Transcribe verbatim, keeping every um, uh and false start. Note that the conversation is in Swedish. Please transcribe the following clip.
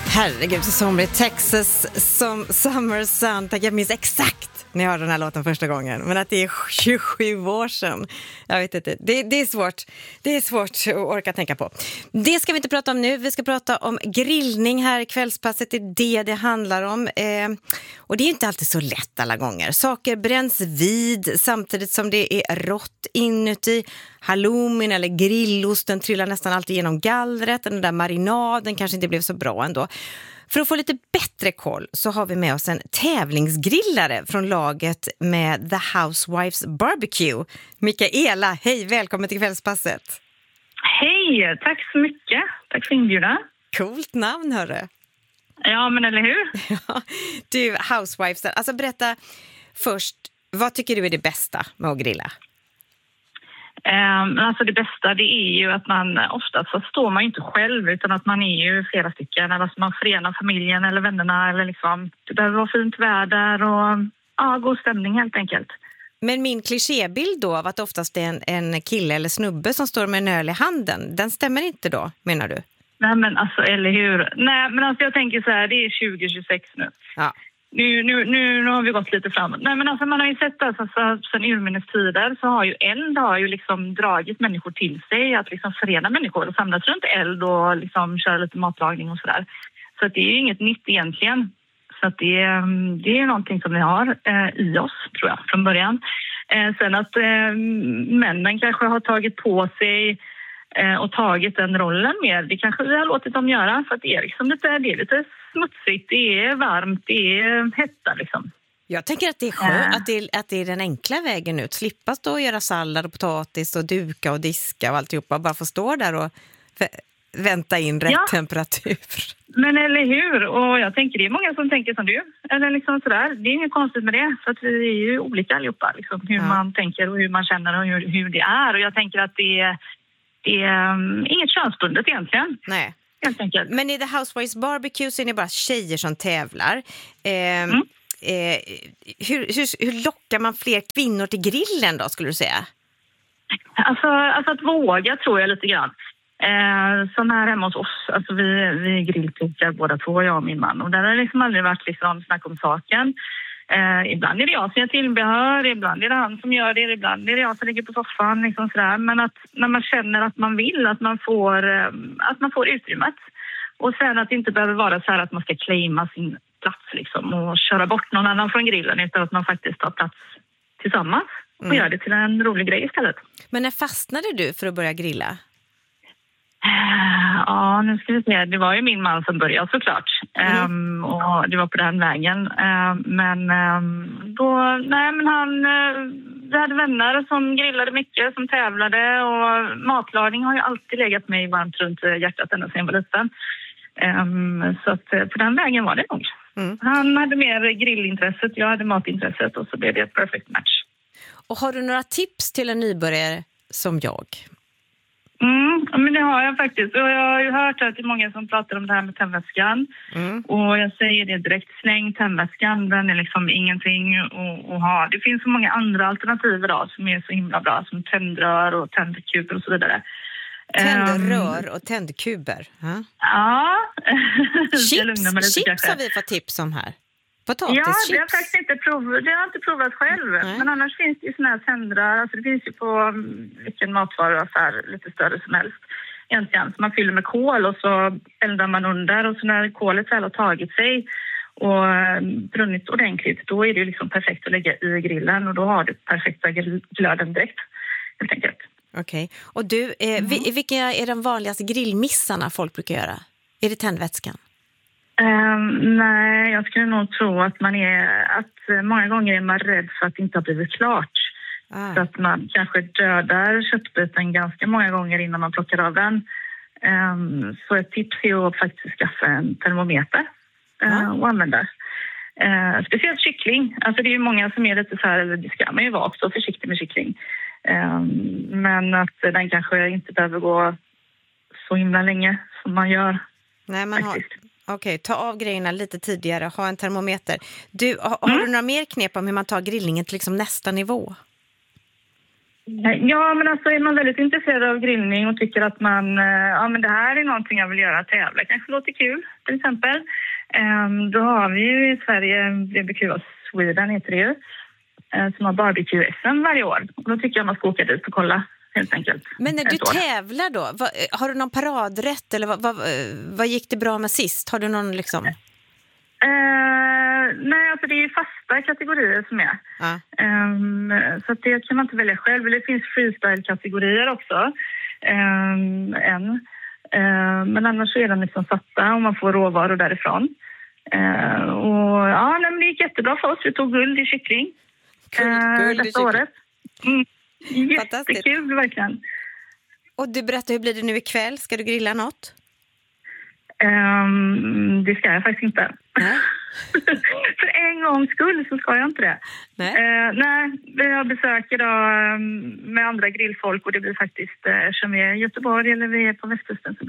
Herregud, så somrigt. Texas som Summer Sun. Jag minns exakt när jag hörde den här låten första gången. Men att det är tjugosju år sedan. Jag vet inte. Det, det är svårt. Det är svårt att orka tänka på. Det ska vi inte prata om nu. Vi ska prata om grillning här i kvällspasset. Det är det det handlar om. Eh, och det är inte alltid så lätt alla gånger. Saker bränns vid samtidigt som det är rått inuti. Halloumin eller grillosten trillar nästan alltid genom gallret. Den där marinaden kanske inte blev så bra ändå. För att få lite bättre koll så har vi med oss en tävlingsgrillare från laget med The Housewives Barbecue. Mikaela, hej, välkommen till kvällspasset. Hej, tack så mycket. Tack för inbjudan. Coolt namn, hörru. Ja, men eller hur? Ja, du, Housewives, alltså berätta först, vad tycker du är det bästa med att grilla? Um, alltså det bästa det är ju att man oftast så står man ju inte själv utan att man är ju flera stycken. Eller att man förenar familjen eller vännerna. Eller liksom, det behöver vara fint väder och ja, god stämning helt enkelt. Men min klichébild då av att oftast är en, en kille eller snubbe som står med en öl i handen, den stämmer inte då, menar du? Nej men alltså, eller hur? Nej men alltså jag tänker så här, det är tjugo tjugosex nu. Ja. Nu, nu, nu, nu har vi gått lite framåt. Nej, men alltså, man har ju sett alltså, sen urminnes tider så har ju eld har ju liksom dragit människor till sig. Att liksom förena människor och samlas runt eld och liksom köra lite matlagning och sådär. Så att det är ju inget nytt egentligen. Så att det, det är någonting som vi har eh, i oss, tror jag, från början. Eh, sen att eh, männen kanske har tagit på sig eh, och tagit den rollen mer. Det kanske vi har låtit dem göra för att det är liksom lite, det är lite smutsigt, det är varmt, det är hetta liksom. Jag tänker att det är skönt, äh. att, det är, att det är den enkla vägen ut. Slippa stå och göra sallad och potatis och duka och diska och alltihopa. Bara få stå där och vänta in rätt ja. temperatur. Men eller hur? Och jag tänker det är många som tänker som du. Eller liksom sådär. Det är inget konstigt med det. För att vi är ju olika allihopa. Liksom, hur ja. man tänker och hur man känner och hur, hur det är. Och jag tänker att det är, det är um, inget könsbundet egentligen. Nej. Men i The Housewives Barbecue så är det bara tjejer som tävlar. Eh, mm. eh, hur, hur, hur lockar man fler kvinnor till grillen då, skulle du säga? Alltså, alltså att våga tror jag lite grann. Eh, som här hemma hos oss, alltså vi, vi grillplockar båda två, jag och min man. Och där har det liksom aldrig varit liksom snack om saken. Eh, ibland är det jag som gör tillbehör, ibland är det han som gör det, ibland är det jag som ligger på soffan. Liksom sådär. Men att när man känner att man vill, att man får, eh, att man får utrymmet. Och sen att det inte behöver vara så här att man ska claima sin plats liksom, och köra bort någon annan från grillen, utan att man faktiskt tar plats tillsammans och mm. gör det till en rolig grej istället. Men när fastnade du för att börja grilla? Ja, nu ska vi se. Det var ju min man som började såklart. Mm. Um, och det var på den vägen. Um, men um, då, nej men han, uh, vi hade vänner som grillade mycket, som tävlade. Och matlagning har ju alltid legat mig varmt runt hjärtat ända sedan jag var liten. Um, så att uh, på den vägen var det nog. Mm. Han hade mer grillintresset, jag hade matintresset och så blev det ett perfect match. Och har du några tips till en nybörjare som jag? Mm, men det har jag faktiskt. Och jag har ju hört att det är många som pratar om det här med tändvätskan. Mm. Och jag säger det direkt, släng tändvätskan. Den är liksom ingenting att, att ha. Det finns så många andra alternativ idag som är så himla bra. Som tändrör och tändkuber och så vidare. Tändrör um, och tändkuber? Huh? Ja. Chips, chips har vi fått tips om här. Potatis, ja, chips. det har jag faktiskt inte provat. Det har jag inte provat själv. Nej. Men annars finns det ju såna här tändrör. Alltså det finns ju på vilken matvaruaffär lite större som helst. Egentligen. Så man fyller med kol och så eldar man under. Och så när kolet väl har tagit sig och brunnit ordentligt, då är det ju liksom perfekt att lägga i grillen. Och då har du perfekta glöden direkt, helt enkelt. Okej. Okay. Och du, eh, mm. vilka är de vanligaste grillmissarna folk brukar göra? Är det tändvätskan? Um, nej, jag skulle nog tro att man är att många gånger är man rädd för att det inte har blivit klart. Ah. Så att man kanske dödar köttbiten ganska många gånger innan man plockar av den. Um, så ett tips är att faktiskt skaffa en termometer uh, ah. och använda. Uh, speciellt kyckling. Alltså det är ju många som är lite så här, eller det ska man ju vara också försiktig med kyckling. Um, men att den kanske inte behöver gå så himla länge som man gör. Nej, man faktiskt. har... Okej, ta av grejerna lite tidigare. Ha en termometer. Du, ha, mm. Har du några mer knep om hur man tar grillningen till liksom nästa nivå? Ja, men alltså är man väldigt intresserad av grillning och tycker att man, ja men det här är någonting jag vill göra, tävla, kanske låter kul till exempel. Um, då har vi ju i Sverige B B Q Sweden heter det ju, uh, som har barbecue-S M varje år. Och då tycker jag man ska åka dit och kolla helt enkelt. Men när du tävlar då, vad, har du någon paradrätt eller vad, vad, vad gick det bra med sist? Har du någon liksom... Uh, nej, alltså det är fasta kategorier som är. Ja. Um, så att det kan man inte välja själv. Det finns freestyle-kategorier också. Um, en. Uh, men annars är de liksom satta och man får råvaror därifrån. Uh, och ja, nej, men det gick jättebra för oss. Vi tog guld i kyckling. Guld, guld uh, i kyckling. Året. Mm. Jättekul verkligen. Och du berättar, hur blir det nu ikväll? Ska du grilla något? Um, det ska jag faktiskt inte. Nej. För en gångs skull så ska jag inte det. Nej, uh, nej jag besöker då um, med andra grillfolk och det blir faktiskt uh, som vi är i Göteborg eller vi är på västkusten.